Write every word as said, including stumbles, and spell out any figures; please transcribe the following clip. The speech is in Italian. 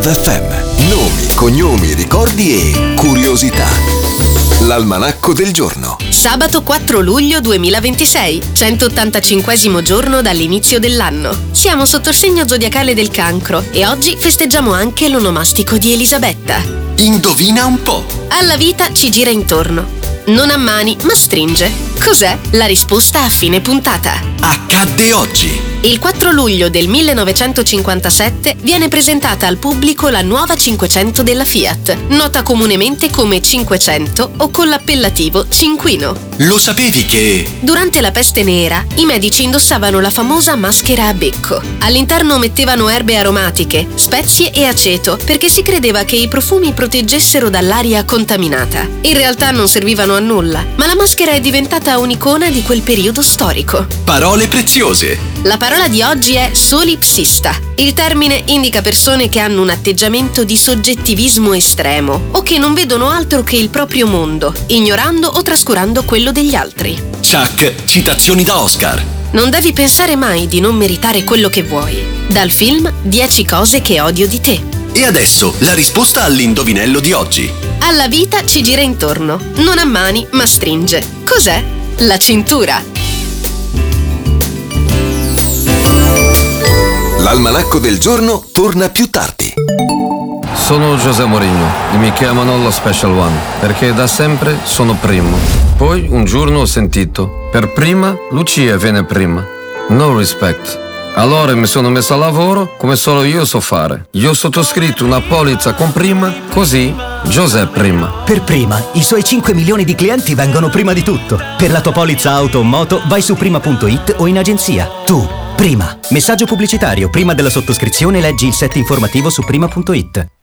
F M. Nomi, cognomi, ricordi e curiosità. L'almanacco del giorno. Sabato quattro luglio duemilaventisei, centottantacinquesimo giorno dall'inizio dell'anno. Siamo sotto il segno zodiacale del Cancro e oggi festeggiamo anche l'onomastico di Elisabetta. Indovina un po'. Alla vita ci gira intorno. Non ammani, ma stringe. Cos'è? La risposta a fine puntata. Accadde oggi. Il quattro luglio del millenovecentocinquantasette viene presentata al pubblico la nuova cinquecento della Fiat, nota comunemente come cinquecento o con l'appellativo cinquino. Lo sapevi che... Durante la peste nera, i medici indossavano la famosa maschera a becco. All'interno mettevano erbe aromatiche, spezie e aceto, perché si credeva che i profumi proteggessero dall'aria contaminata. In realtà non servivano a nulla, ma la maschera è diventata un'icona di quel periodo storico. Parole preziose. La parola di oggi è solipsista. Il termine indica persone che hanno un atteggiamento di soggettivismo estremo o che non vedono altro che il proprio mondo, ignorando o trascurando quello degli altri. Chuck, citazioni da Oscar. Non devi pensare mai di non meritare quello che vuoi. Dal film dieci cose che odio di te. E adesso la risposta all'indovinello di oggi. Alla vita ci gira intorno. Non ammani, ma stringe. Cos'è? La cintura. L'almanacco del giorno torna più tardi. Sono José Mourinho e mi chiamano lo Special One perché da sempre sono primo. Poi un giorno ho sentito: per prima Lucia viene prima. No respect. Allora mi sono messo a lavoro come solo io so fare. Io ho sottoscritto una polizza con prima, così José prima. Per prima, i suoi cinque milioni di clienti vengono prima di tutto. Per la tua polizza auto o moto vai su prima punto it o in agenzia. Tu, prima. Messaggio pubblicitario. Prima della sottoscrizione leggi il set informativo su prima punto it.